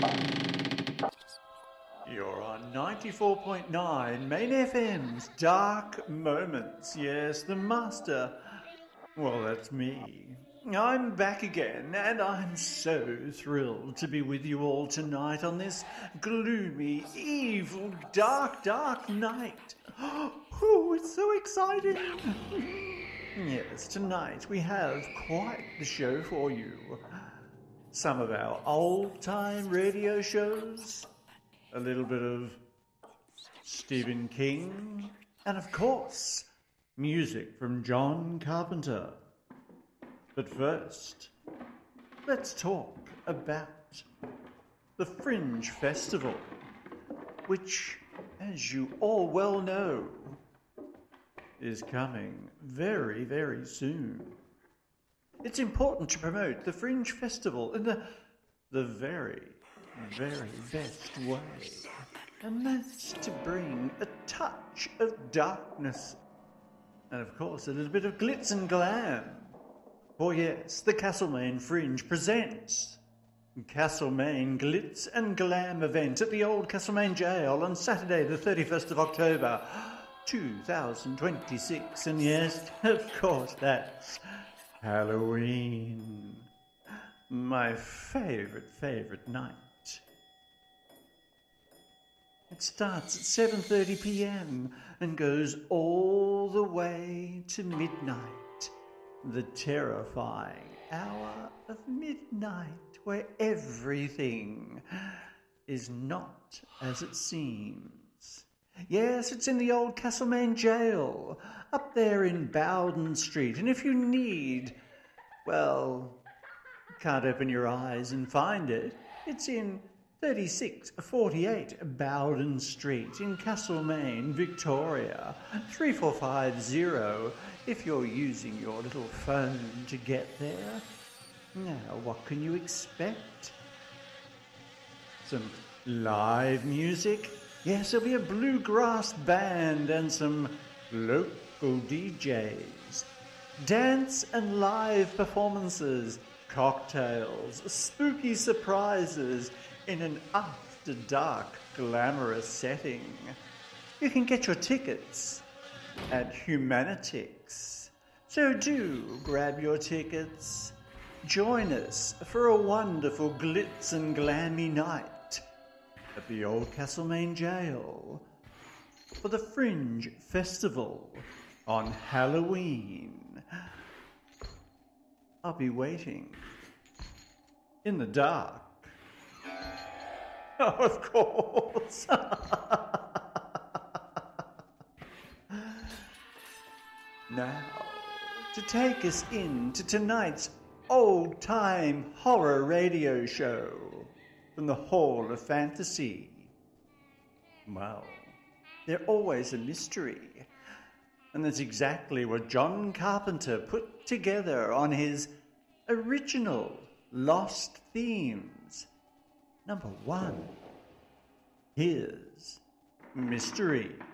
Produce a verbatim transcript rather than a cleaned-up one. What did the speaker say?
You're on ninety-four point nine Main F M's Dark Moments. Yes, the master. Well, that's me. I'm back again, and I'm so thrilled to be with you all tonight on this gloomy, evil, dark, dark night. Oh, it's so exciting. Yes, tonight we have quite the show for you. Some of our old-time radio shows, a little bit of Stephen King, and of course, music from John Carpenter. But first, let's talk about the Fringe Festival, which, as you all well know, is coming very, very soon. It's important to promote the Fringe Festival in the, the very, very best way. And that's to bring a touch of darkness. And of course, a little bit of glitz and glam. For yes, the Castlemaine Fringe presents Castlemaine Glitz and Glam event at the old Castlemaine Jail on Saturday the thirty-first of October, two thousand twenty-six. And yes, of course, that's Halloween. My favourite, favourite night. It starts at seven thirty p.m. and goes all the way to midnight. The terrifying hour of midnight where everything is not as it seems. Yes, it's in the old Castlemaine Jail, up there in Bowden Street. And if you need, well, can't open your eyes and find it, it's in thirty-six forty-eight Bowden Street in Castlemaine, Victoria, three four five zero if you're using your little phone to get there. Now, what can you expect? Some live music? Yes, there'll be a bluegrass band and some local D Js. Dance and live performances, cocktails, spooky surprises in an after-dark glamorous setting. You can get your tickets at Humanitix. So do grab your tickets. Join us for a wonderful glitz and glammy night at the old Castlemaine Jail for the Fringe Festival on Halloween. I'll be waiting in the dark. Oh, of course. Now, to take us into tonight's old-time horror radio show from the Hall of Fantasy. Well, they're always a mystery. And that's exactly what John Carpenter put together on his original Lost Themes. Number one, here's Mystery